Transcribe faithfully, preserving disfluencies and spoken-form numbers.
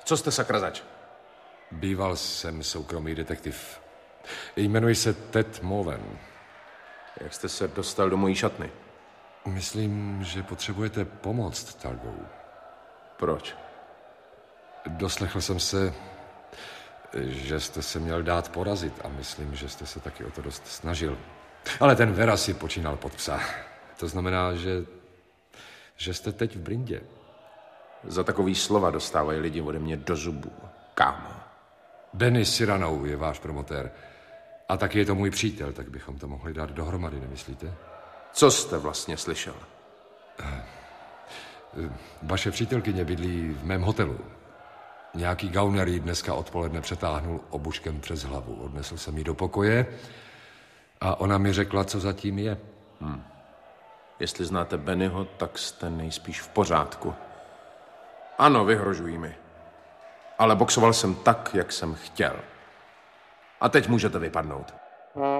Co jste sakra zač? Býval jsem soukromý detektiv. Jmenuji se Ted Molen. Jak jste se dostal do mojí šatny? Myslím, že potřebujete pomoc, Talbot. Proč? Doslechl jsem se, že jste se měl dát porazit a myslím, že jste se taky o to dost snažil. Ale ten Vera si počínal pod psa. To znamená, že, že jste teď v brindě. Za takový slova dostávají lidi ode mě do zubů. Kámo. Benny Cyrano je váš promotér. A taky je to můj přítel, tak bychom to mohli dát dohromady, nemyslíte? Co jste vlastně slyšel? Vaše přítelkyně bydlí v mém hotelu. Nějaký gauner jí dneska odpoledne přetáhnul obuškem přes hlavu. Odnesl jsem ji do pokoje a ona mi řekla, co zatím je. Hmm. Jestli znáte Bennyho, tak jste nejspíš v pořádku. Ano, vyhrožují mi. Ale boxoval jsem tak, jak jsem chtěl. A teď můžete vypadnout.